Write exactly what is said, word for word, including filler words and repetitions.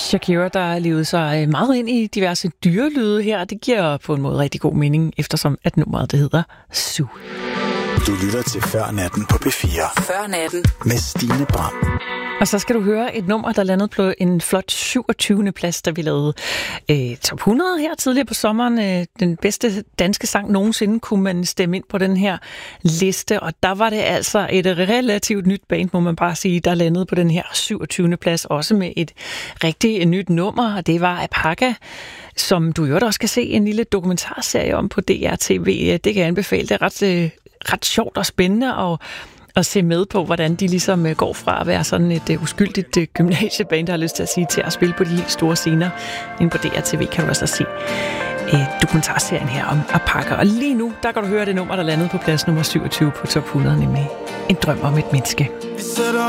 Shakira, der levede sig meget ind i diverse dyrelyde her. Det giver på en måde rigtig god mening, eftersom at nummeret det hedder Zoo. Du lytter til Før Natten på P fire. Før Natten. Med Stine Bram. Og så skal du høre et nummer, der landede på en flot syvogtyvende plads, da vi lavede øh, top hundrede her tidligere på sommeren. Øh, den bedste danske sang nogensinde kunne man stemme ind på den her liste, og der var det altså et relativt nyt band, må man bare sige, der landede på den her syvogtyvende plads, også med et rigtig nyt nummer, og det var Apaka, som du jo også skal se en lille dokumentarserie om på D R T V. Det kan jeg anbefale. Det er ret, øh, ret sjovt og spændende, og at se med på, hvordan de ligesom går fra at være sådan et uh, uskyldigt uh, gymnasieband, der har lyst til at sige, til at spille på de helt store scener. Inde på D R T V kan du også se uh, dokumentarserien her om Apaka. Og lige nu, der kan du høre det nummer, der landede på plads nummer syvogtyve på top hundrede, nemlig En drøm om et menneske.